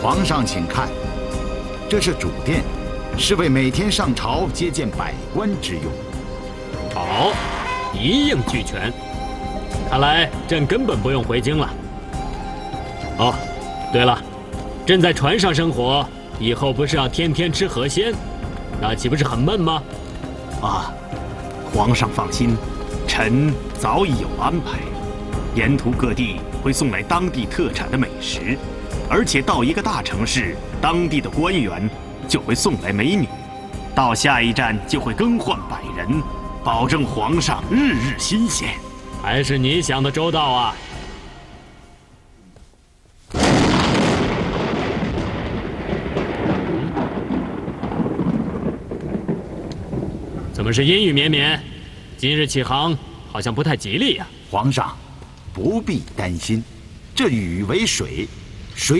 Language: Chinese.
皇上请看，这是主殿，是为每天上朝接见百官之用。 好，一应俱全。看来朕根本不用回京了。哦，对了，朕在船上生活，以后不是要天天吃河鲜，那岂不是很闷吗？ 啊，皇上放心，臣早已有安排。沿途各地会送来当地特产的美食，而且到一个大城市，当地的官员就会送来美女，到下一站就会更换百人，保证皇上日日新鲜。 还是你想的周到啊！怎么是阴雨绵绵？今日起航好像不太吉利呀。 皇上不必担心，这雨为水，水